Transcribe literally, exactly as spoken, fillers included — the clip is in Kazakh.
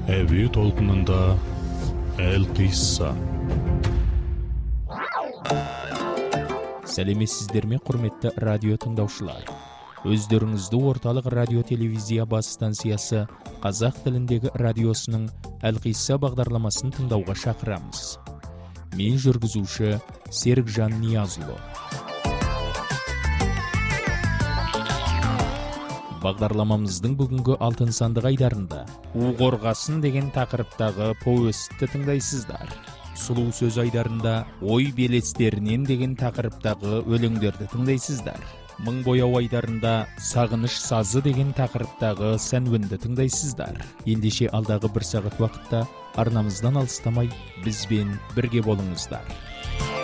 Әуе толқынында әл қисса. Сәлеметсіздер ме, құрметті радио тыңдаушылар. Өздеріңізді орталық радио телевизия бас станциясы қазақ тіліндегі радиосының әл қисса бағдарламасын тыңдауға шақырамыз. Мен жүргізуші Серікжан Ниязұлы. Бағдарламамыздың бүгінгі алтын сандық айдарында «У қорғасын» деген тақырыптағы повестті тыңдайсыздар. Сұлу сөз айдарында «Ой белестерінен» деген тақырыптағы өлеңдерді тыңдайсыздар. Мың бояу айдарында «Сағыныш сазы» деген тақырыптағы сәнуінді тыңдайсыздар. Ендеше алдағы бір сағат уақытта арнамыздан алыстамай бізбен бірге болыңыздар.